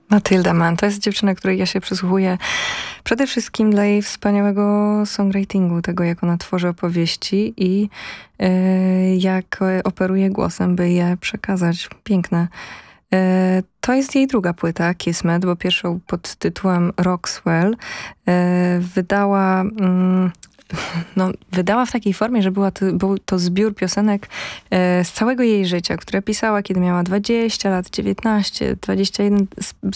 Matilda Mann to jest dziewczyna, której ja się przysłuchuję przede wszystkim dla jej wspaniałego songwritingu, tego jak ona tworzy opowieści i jak operuje głosem, by je przekazać. Piękne. To jest jej druga płyta, Kismet, bo pierwszą pod tytułem Roxwell wydała... wydała w takiej formie, że był to zbiór piosenek z całego jej życia, które pisała, kiedy miała 20 lat, 19, 21,